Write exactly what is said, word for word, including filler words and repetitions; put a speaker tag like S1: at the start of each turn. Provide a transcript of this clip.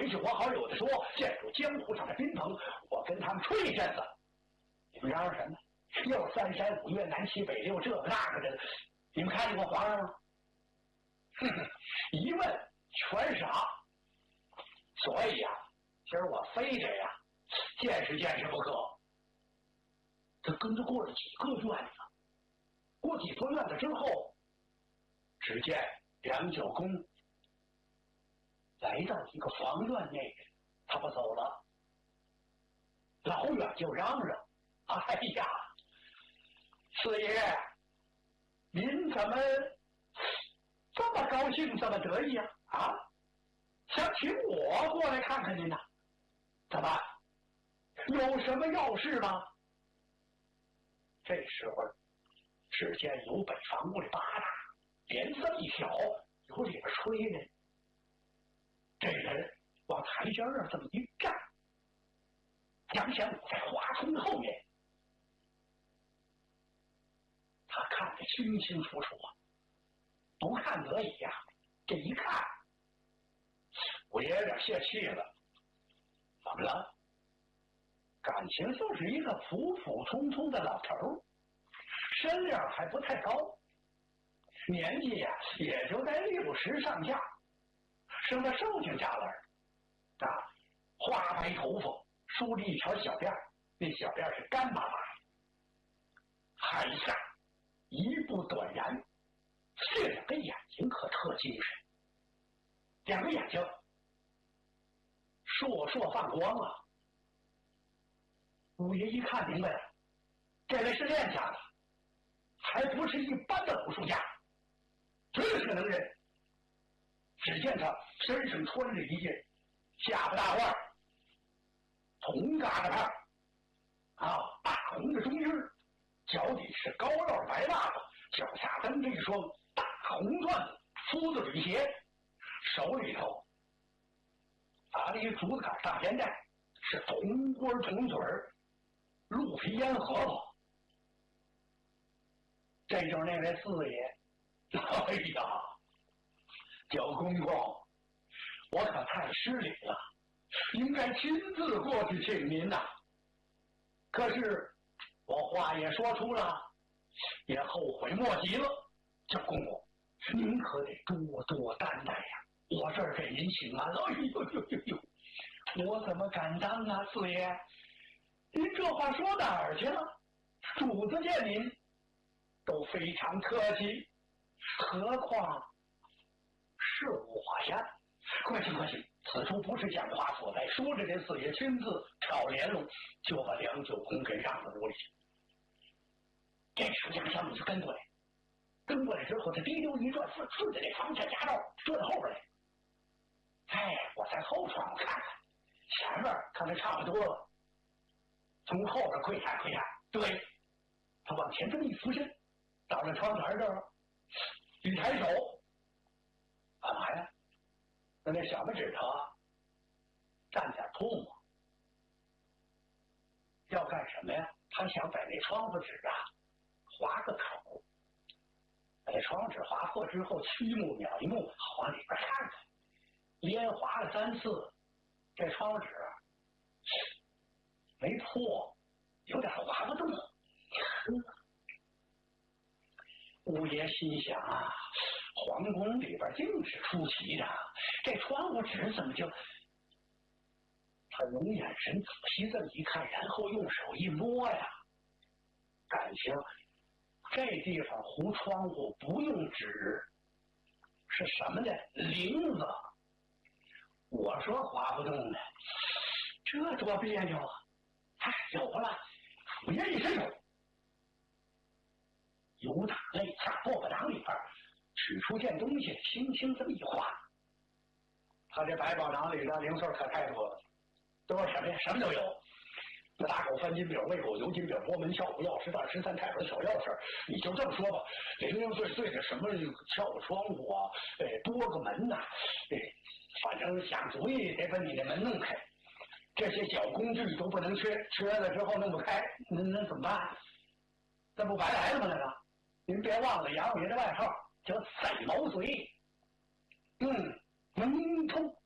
S1: 回去我好有的说，见住江湖上的宾朋，我跟他们吹一阵子。你们嚷嚷什么？又三山五岳南七北六这个那个的，你们看见过皇上吗？哼哼，一问全傻。所以呀、啊，今儿我非得呀见识见识不可。他跟着过了几个院子，过几座院子之后，只见梁九公来到一个房院内，他不走了，老远就嚷嚷：“哎呀，四爷，您怎么这么高兴，这么得意啊？啊，想请我过来看看您呐？怎么有什么要事吗？”这时候，只见有北房屋里八大脸色一挑，有里边吹人。这人往台阶上这么一站，杨显武在花丛后面，他看得清清楚楚啊，不看得已呀、啊，这一看，我也有点泄气了。怎么了？感情就是一个普普通通的老头，身量还不太高，年纪呀、啊、也就在六十上下，生了寿星家了啊，花白头发，梳着一条小辫，那小辫是干巴巴的，海下一步短髯，这两个眼睛可特精神，两个眼睛烁烁放光啊。五爷一看明白了，这位是练家的，还不是一般的武术家，绝对是个能人。只见他身上穿着一件下巴大褂，铜疙瘩帕啊，大红的中衣，脚底是高腰白袜子，脚下蹬着一双大红缎子夫子履鞋，手里头拿了一竹子杆大烟袋，是铜锅铜嘴儿，鹿皮烟核桃。这就是那位四爷。哎呀，九公公，我可太失礼了，应该亲自过去请您呐、啊。可是我话也说出了，也后悔莫及了。九公公，您可得多多担待呀！我这儿给您请安了。哎呦呦呦呦，我怎么敢当啊，四爷？您这话说哪儿去了？主子见您都非常客气，何况是我呀？快请快请，此处不是讲话所在。说着，这四爷亲自挑帘笼，就把梁九公给让到屋里去。这时候杨小米就跟过来，跟过来之后，他滴溜一转，顺顺着这房前夹道转后边来。哎，我在后窗看看，前面看得差不多了。从后边窥看窥看，对，他往前这么一俯身，到了窗台这儿，一抬手，干嘛呀？那那小拇指头啊，蘸点唾沫，要干什么呀？他想在那窗户纸啊划个口，把那窗纸划破之后，曲目秒一目，好往里边看看。连划了三次，这窗纸没破，有点划不动。五爷心想啊，皇宫里边净是出奇的，这窗户纸怎么就……他用眼神仔细这么一看，然后用手一摸呀，感情这地方糊窗户不用纸，是什么呢？铃子。我说划不动呢，这多别扭啊！哎，有了！五爷一伸手，由打肋下胳膊囊里边取出件东西，轻轻这么一划。他这百宝囊里的零碎可太多了，都是什么呀？什么都有。那大口翻金饼、胃口油金饼、波门窍骨钥匙袋、十三太保的小钥匙，你就这么说吧，零零碎碎的什么撬个窗户啊，哎，多个门呐、啊，哎，反正想主意得把你的门弄开。这些小工具都不能缺，缺了之后弄不开，那那怎么办？那不白来了吗？那个，您别忘了杨五爷的外号叫赛毛嘴，嗯，门通。